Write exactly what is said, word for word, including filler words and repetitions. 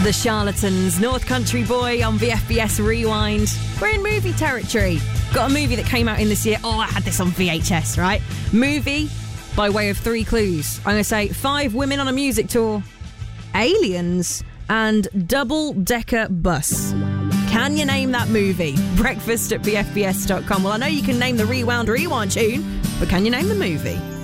The Charlatans, North Country Boy on V F B S Rewind. We're in movie territory. Got a movie that came out in this year. Oh, I had this on V H S, right? Movie by way of three clues. I'm going to say five women on a music tour, aliens, and double-decker bus. Can you name that movie? Breakfast at V F B S dot com. Well, I know you can name the Rewound Rewind tune, but can you name the movie?